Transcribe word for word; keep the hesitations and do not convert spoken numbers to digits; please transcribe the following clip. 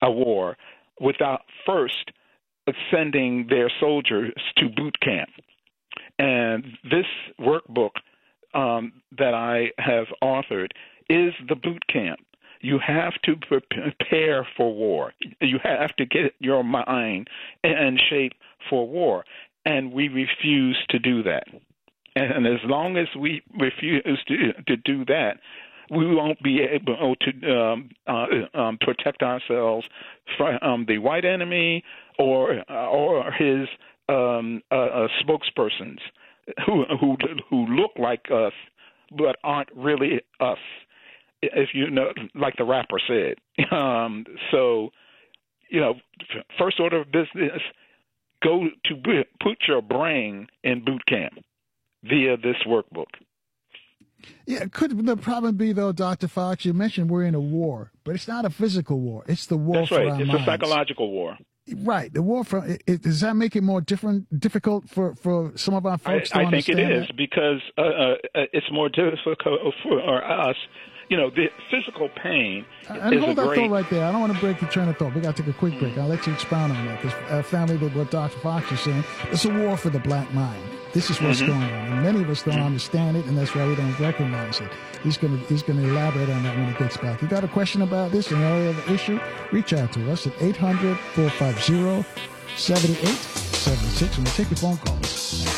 a war without first sending their soldiers to boot camp. And this workbook um, that I have authored is the boot camp. You have to prepare for war. You have to get your mind in shape for war. And we refuse to do that. And as long as we refuse to, to do that, we won't be able to um, uh, um, protect ourselves from um, the white enemy or or his um, uh, uh, spokespersons who who who look like us but aren't really us. If you know, like the rapper said. Um, so, you know, first order of business: go to put your brain in boot camp via this workbook. Yeah, could the problem be, though, Doctor Fox, you mentioned we're in a war, but it's not a physical war. It's the war That's for right. our It's minds. a psychological war. Right. The war for it, it, does that make it more different, difficult for, for some of our folks I, to I think understand it is that? because uh, uh, it's more difficult for us. You know, the physical pain And is hold a that great... thought right there. I don't want to break the train of thought. We got to take a quick break. I'll let you expound on that because uh, family, with what Doctor Fox is saying, it's a war for the black mind. This is what's Mm-hmm. going on, and many of us don't Mm-hmm. understand it, and that's why we don't recognize it. He's going to he's going to elaborate on that when he gets back. You got a question about this and any other issue? Reach out to us at eight hundred, four five zero, seven eight seven six, and we'll take your phone calls.